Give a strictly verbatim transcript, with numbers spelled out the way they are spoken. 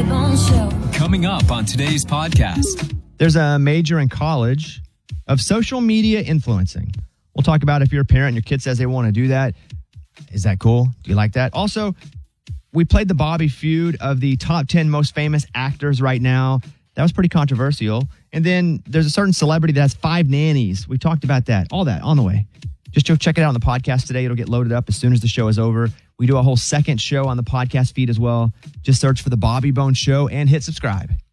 Bobby Bones Show. Coming up on today's podcast. There's a major in college of social media influencing. We'll talk about if you're a parent and your kid says they want to do that. Is that cool? Do you like that? Also, we played the Bobby feud of the top ten most famous actors right now. That was pretty controversial. And then there's a certain celebrity that has five nannies. We talked about that. All that on the way. Just go check it out on the podcast today. It'll get loaded up as soon as the show is over. We do a whole second show on the podcast feed as well. Just search for the Bobby Bones Show and hit subscribe.